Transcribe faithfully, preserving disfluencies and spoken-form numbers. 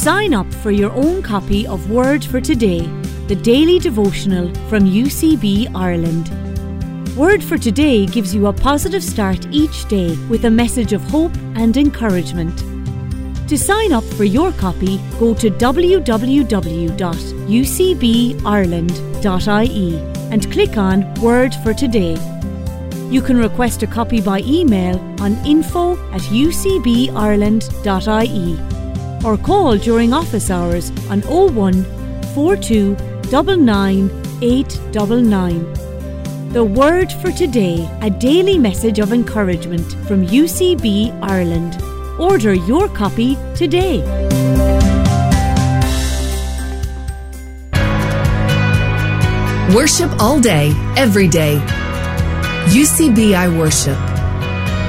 Sign up for your own copy of Word for Today, the daily devotional from U C B Ireland. Word for Today gives you a positive start each day with a message of hope and encouragement. To sign up for your copy, go to w w w dot u c b ireland dot i e and click on Word for Today. You can request a copy by email on info at u c b ireland dot i e or call during office hours on oh one, four two nine nine, eight nine nine. The Word for Today, a daily message of encouragement from U C B Ireland. Order your copy today. Worship all day, every day. U C B I Worship.